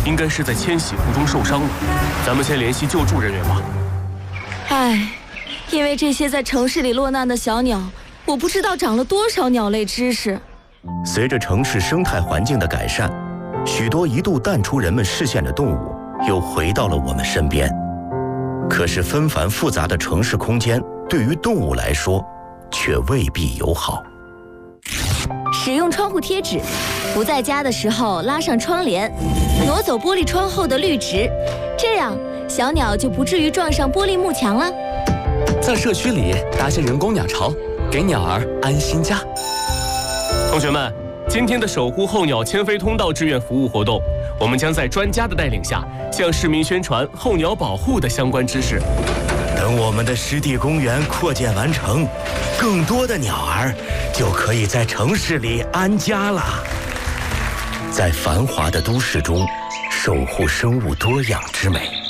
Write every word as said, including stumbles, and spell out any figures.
应该是在迁徙途中受伤了。咱们先联系救助人员吧。 唉，因为这些在城市里落难的小鸟，我不知道长了多少鸟类知识。 随着城市生态环境的改善，许多一度淡出人们视线的动物又回到了我们身边。可是纷繁复杂的城市空间对于动物来说却未必友好。 使用窗户贴纸，不在家的时候拉上窗帘，挪走玻璃窗后的绿植，这样小鸟就不至于撞上玻璃幕墙了。 在社区里搭些人工鸟巢，给鸟儿安心家。 同学们，今天的守护候鸟迁飞通道志愿服务活动，我们将在专家的带领下，向市民宣传候鸟保护的相关知识。 等我们的湿地公园扩建完成，更多的鸟儿就可以在城市里安家了。在繁华的都市中，守护生物多样之美。